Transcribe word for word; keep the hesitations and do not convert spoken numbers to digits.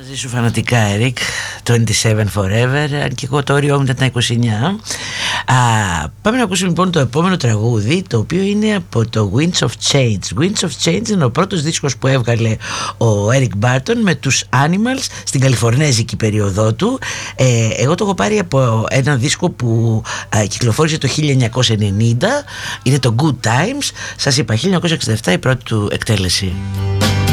Ζήσου φανατικά, Eric. είκοσι επτά Forever. Αν και εγώ το όριό μου ήταν τα είκοσι εννιά. Α, πάμε να ακούσουμε λοιπόν το επόμενο τραγούδι, το οποίο είναι από το Winds of Change. Winds of Change είναι ο πρώτος δίσκος που έβγαλε ο Eric Burdon με τους Animals στην καλιφορνέζικη περίοδό του. ε, Εγώ το έχω πάρει από ένα δίσκο που α, κυκλοφόρησε το χίλια εννιακόσια ενενήντα. Είναι το Good Times. Σας είπα, χίλια εννιακόσια εξήντα επτά η πρώτη του εκτέλεση.